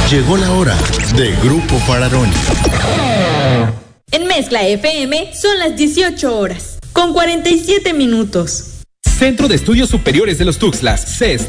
Llegó la hora de Grupo Fararoni. En Mezcla FM son las 18 horas, con 47 minutos. Centro de Estudios Superiores de los Tuxtlas, CES,